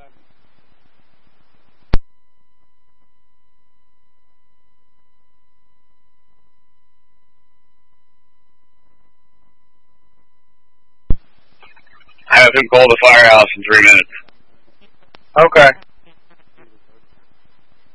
I have him call the firehouse in 3 minutes. Okay.